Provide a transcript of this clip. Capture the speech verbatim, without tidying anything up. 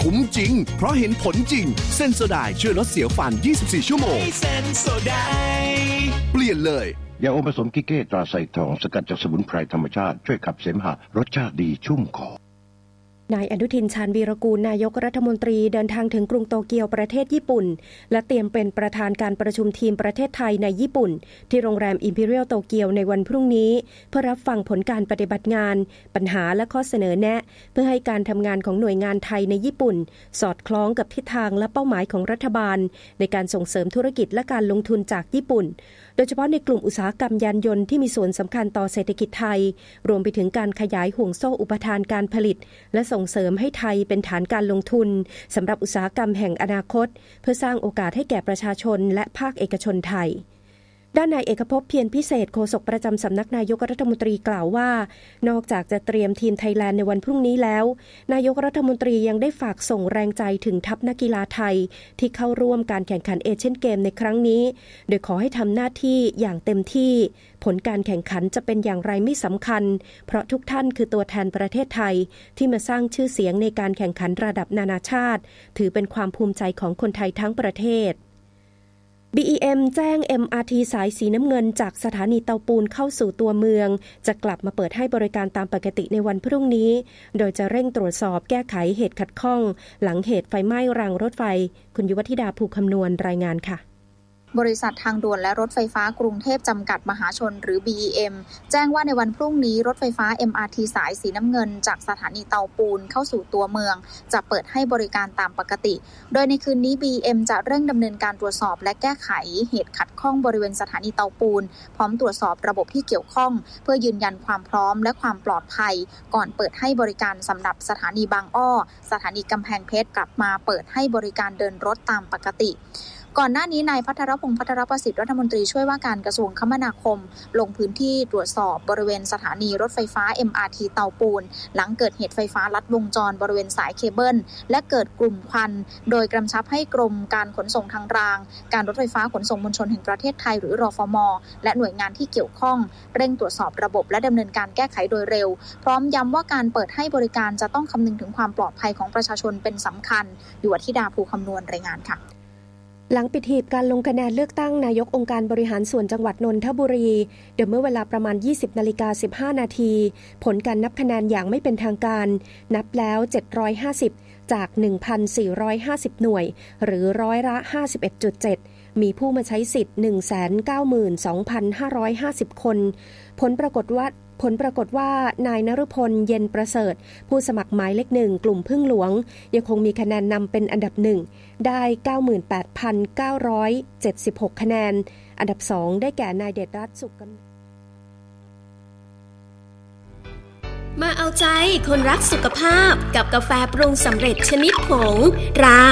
คุ้มจริงเพราะเห็นผลจริงเซนโซไดช่วยลดเสียวฟันยี่สิบสี่ชั่วโมงเซนโซไดเปลี่ยนเลยยาอมผสมกิเก้ตราไซทองสกัดจากสมุนไพรธรรมชาติช่วยขับเสมหะรสชาติดีชุ่มคอนายอนุทินชาญวีรกูลนายกรัฐมนตรีเดินทางถึงกรุงโตเกียวประเทศญี่ปุ่นและเตรียมเป็นประธานการประชุมทีมประเทศไทยในญี่ปุ่นที่โรงแรม Imperial โตเกียวในวันพรุ่งนี้เพื่อรับฟังผลการปฏิบัติงานปัญหาและข้อเสนอแนะเพื่อให้การทำงานของหน่วยงานไทยในญี่ปุ่นสอดคล้องกับทิศทางและเป้าหมายของรัฐบาลในการส่งเสริมธุรกิจและการลงทุนจากญี่ปุ่นโดยเฉพาะในกลุ่มอุตสาหกรรมยานยนต์ที่มีส่วนสำคัญต่อเศรษฐกิจไทยรวมไปถึงการขยายห่วงโซ่อุปทานการผลิตและส่งเสริมให้ไทยเป็นฐานการลงทุนสำหรับอุตสาหกรรมแห่งอนาคตเพื่อสร้างโอกาสให้แก่ประชาชนและภาคเอกชนไทยด้านนายเอกภพเพียรพิเศษโฆษกประจำสำนักนายกรัฐมนตรีกล่าวว่านอกจากจะเตรียมทีมไทยแลนด์ในวันพรุ่งนี้แล้วนายกรัฐมนตรียังได้ฝากส่งแรงใจถึงทัพนักกีฬาไทยที่เข้าร่วมการแข่งขันเอเชียนเกมในครั้งนี้โดยขอให้ทำหน้าที่อย่างเต็มที่ผลการแข่งขันจะเป็นอย่างไรไม่สำคัญเพราะทุกท่านคือตัวแทนประเทศไทยที่มาสร้างชื่อเสียงในการแข่งขันระดับนานาชาติถือเป็นความภูมิใจของคนไทยทั้งประเทศบี อี เอ็ม แจ้ง เอ็ม อาร์ ที สายสีน้ำเงินจากสถานีเตาปูนเข้าสู่ตัวเมืองจะกลับมาเปิดให้บริการตามปกติในวันพรุ่งนี้โดยจะเร่งตรวจสอบแก้ไขเหตุขัดข้องหลังเหตุไฟไหม้รางรถไฟคุณยุวธิดาภูคำนวณรายงานค่ะบริษัททางด่วนและรถไฟฟ้ากรุงเทพจำกัดมหาชนหรือ บี อี เอ็ม แจ้งว่าในวันพรุ่งนี้รถไฟฟ้า เอ็ม อาร์ ที สายสีน้ำเงินจากสถานีเตาปูนเข้าสู่ตัวเมืองจะเปิดให้บริการตามปกติโดยในคืนนี้ บี อี เอ็ม จะเร่งดำเนินการตรวจสอบและแก้ไขเหตุขัดข้องบริเวณสถานีเตาปูนพร้อมตรวจสอบระบบที่เกี่ยวข้องเพื่อยืนยันความพร้อมและความปลอดภัยก่อนเปิดให้บริการสำหรับสถานีบางอ้อสถานีกำแพงเพชรกลับมาเปิดให้บริการเดินรถตามปกติก่อนหน้านี้นายภัทรพงษ์ภัทรประสิทธิ์รัฐมนตรีช่วยว่าการกระทรวงคมนาคมลงพื้นที่ตรวจสอบบริเวณสถานีรถไฟฟ้า เอ็ม อาร์ ที เตาปูนหลังเกิดเหตุไฟฟ้าลัดวงจรบริเวณสายเคเบิลและเกิดกลุ่มควันโดยกำชับให้กรมการขนส่งทางรางการรถไฟฟ้าขนส่งมวลชนแห่งประเทศไทยหรือรฟม.และหน่วยงานที่เกี่ยวข้องเร่งตรวจสอบระบบและดำเนินการแก้ไขโดยเร็วพร้อมย้ำว่าการเปิดให้บริการจะต้องคำนึงถึงความปลอดภัยของประชาชนเป็นสำคัญยุวธิดาภูคำนวณรายงานค่ะหลังปิดหีบการลงคะแนนเลือกตั้งนายกองค์การบริหารส่วนจังหวัดนนทบุรีเดี๋ยวเมื่อเวลาประมาณ ยี่สิบนาฬิกาสิบห้านาทีผลการนับคะแนนอย่างไม่เป็นทางการนับแล้วเจ็ดร้อยห้าสิบจาก หนึ่งพันสี่ร้อยห้าสิบ หน่วยหรือร้อยละ ห้าสิบเอ็ดจุดเจ็ด มีผู้มาใช้สิทธิ์ หนึ่งแสนเก้าหมื่นสองพันห้าร้อยห้าสิบ คนผลปรากฏว่าผลปรากฏว่านายนฤพลเย็นประเสริฐผู้สมัครหมายเลขหนึ่งกลุ่มพึ่งหลวงยังคงมีคะแนนนำเป็นอันดับหนึ่งได้ เก้าหมื่นแปดพันเก้าร้อยเจ็ดสิบหก คะแนนอันดับสองได้แก่นายเดชรัตน์สุขกำมาเอาใจคนรักสุขภาพกับกาแฟปรุงสำเร็จชนิดผงตรา